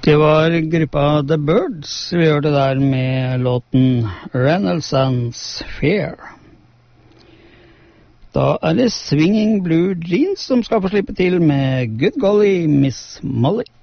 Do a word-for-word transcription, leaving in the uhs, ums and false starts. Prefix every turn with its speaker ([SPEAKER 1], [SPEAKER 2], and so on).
[SPEAKER 1] Det var gruppa The Birds vi hørte der med låten Renaissance Fair. Da er det Swinging Blue Jeans som skal få slippe til med Good Golly Miss Molly.